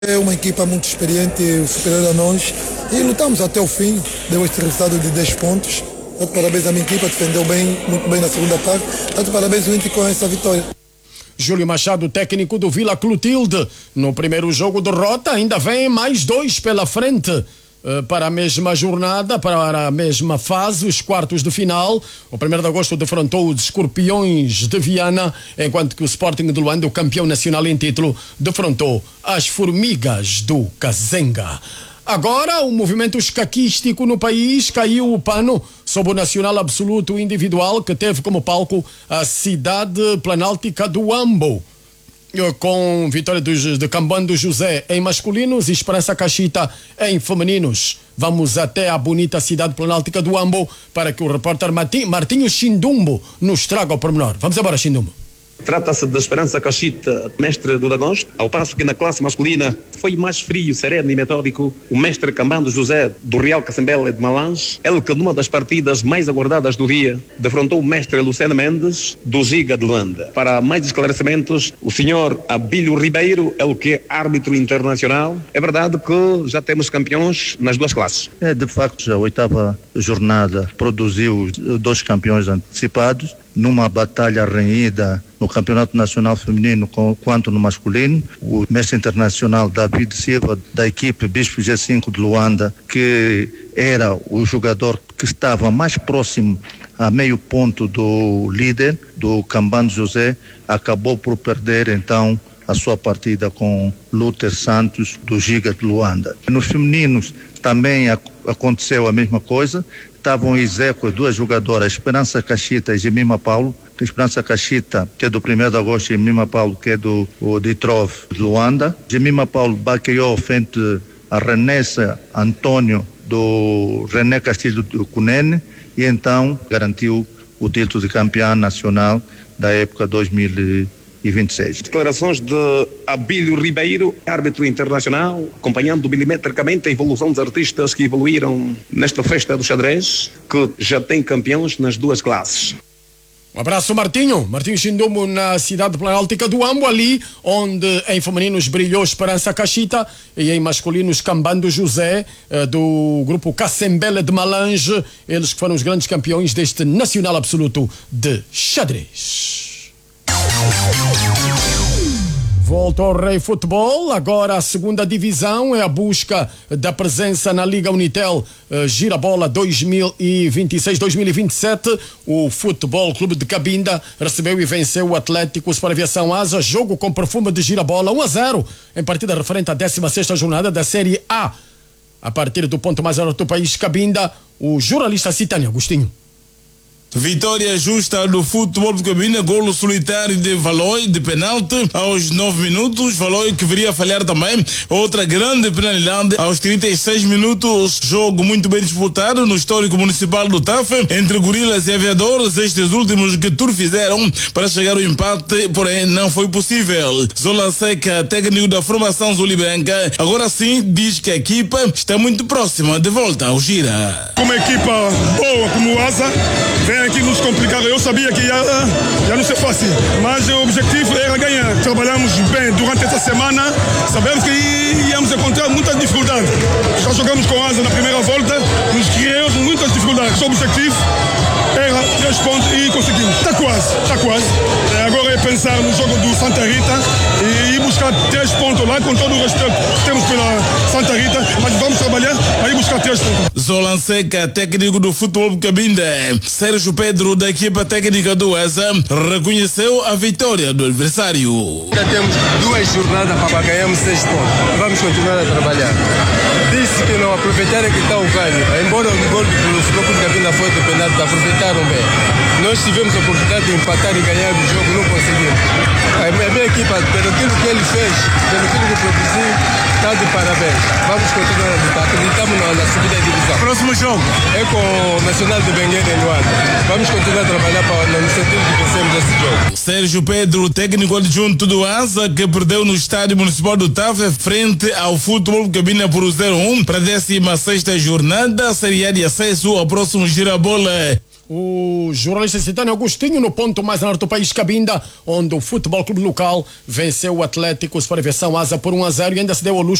É uma equipa muito experiente, superior a nós, e lutamos até o fim, deu este resultado de 10 pontos. Tanto parabéns à minha equipa, defendeu bem, muito bem na segunda parte. Tanto parabéns ao Inter com essa vitória. Júlio Machado, técnico do Vila Clotilde. No primeiro jogo, derrota, ainda vem mais 2 pela frente. Para a mesma jornada, para a mesma fase, os quartos de final. O 1º de agosto defrontou os Escorpiões de Viana, enquanto que o Sporting de Luanda, o campeão nacional em título, defrontou as Formigas do Kazenga. Agora, o movimento escaquístico no país caiu o pano sobre o Nacional Absoluto Individual, que teve como palco a cidade planáltica do Ambo, com vitória de Cambando José em masculinos e Esperança Caxita em femininos. Vamos até a bonita cidade planáltica do Ambo para que o repórter Martinho Chindumbo nos traga o pormenor. Vamos embora, Chindumbo. Trata-se de Esperança Caxita, mestre do Lagos, ao passo que na classe masculina foi mais frio, sereno e metódico o mestre Cambando José, do Real Cacembele de Malange, ele que numa das partidas mais aguardadas do dia defrontou o mestre Luciano Mendes, do Giga de Luanda. Para mais esclarecimentos, o senhor Abílio Ribeiro, ele que é árbitro internacional. É verdade que já temos campeões nas duas classes. De facto, a 8ª jornada produziu 2 campeões antecipados, numa batalha renhida no Campeonato Nacional Feminino quanto no masculino. O mestre internacional David Silva, da equipe Bispo G5 de Luanda, que era o jogador que estava mais próximo a meio ponto do líder, do Cambando José, acabou por perder então a sua partida com Luther Santos, do Giga de Luanda. Nos femininos também aconteceu a mesma coisa. Estavam em execo 2 jogadoras, Esperança Caxita e Jemima Paulo. Esperança Caxita, que é do 1º de agosto, e Jemima Paulo, que é do Ditrov de Luanda. Jemima Paulo baqueou frente a Renessa Antônio, do René Castilho do Cunene, e então garantiu o título de campeã nacional da época 2026. Declarações de Abílio Ribeiro, árbitro internacional, acompanhando milimetricamente a evolução dos artistas que evoluíram nesta festa do xadrez, que já tem campeões nas duas classes. Um abraço, Martinho Chindumbo, na cidade planáltica do Ambo, ali onde em femininos brilhou Esperança Caxita e em masculinos Cambando José, do grupo Cacembele de Malange, eles que foram os grandes campeões deste Nacional Absoluto de Xadrez. Volta ao Rei Futebol, agora a 2ª divisão é a busca da presença na Liga Unitel Girabola 2026-2027. O Futebol Clube de Cabinda recebeu e venceu o Atlético Sport Aviação Asa, jogo com perfume de Girabola 1-0, em partida referente à 16ª jornada da Série A. A partir do ponto mais alto do país, Cabinda, o jornalista Citânio Agostinho. Vitória justa do Futebol de Cabinda, golo solitário de Valoi, de penalti, aos 9 minutos. Valoi que viria a falhar também. Outra grande penalidade aos 36 minutos. Jogo muito bem disputado no histórico municipal do TAF, entre Gorilas e Aviadores. Estes últimos que tudo fizeram para chegar ao empate, porém não foi possível. Zola Seca, técnico da formação Zulibranca, agora sim diz que a equipa está muito próxima de volta ao Gira. Como equipa boa como o Asa, vem aqui nos complicar. Eu sabia que ia não ser fácil, mas o objetivo era ganhar. Trabalhamos bem durante essa semana, sabemos que íamos encontrar muitas dificuldades. Já jogamos com Asa na primeira volta, nos criamos muitas dificuldades. O objetivo era 3 pontos e conseguimos. Está quase. Agora é pensar no jogo do Santa Rita e ir buscar 3 pontos lá, com todo o respeito que temos pela Santa Rita, mas vamos trabalhar aí buscar 3 pontos. Zolan Seca, técnico do Futebol de Cabinda. Sérgio Pedro, da equipa técnica do ESA, reconheceu a vitória do adversário. Já temos 2 jornadas para ganharmos 6 pontos. Vamos continuar a trabalhar. Disse que não aproveitaram que está o ganho. Embora o gol do Futebol de Cabinda foi do penalti, aproveitaram bem. Nós tivemos a oportunidade de empatar e ganhar o jogo, não conseguimos. A minha equipa, pelo aquilo que ele fez, pelo aquilo que produziu, está de parabéns. bem. Vamos continuar a lutar. Acreditamos na subida de divisão. Próximo jogo é com o Nacional de Benguela em Luanda. Vamos continuar a trabalhar no sentido de vencermos esse jogo. Sérgio Pedro, técnico adjunto do Asa, que perdeu no estádio municipal do Tafé frente ao Futebol Cabina por 0-1 para a 16ª jornada, Série A de acesso ao próximo Girabola. O jornalista Citânio Agostinho no ponto mais norte do país, Cabinda, onde o Futebol Clube local venceu o Atlético Superversão Asa por 1-0 e ainda se deu ao luxo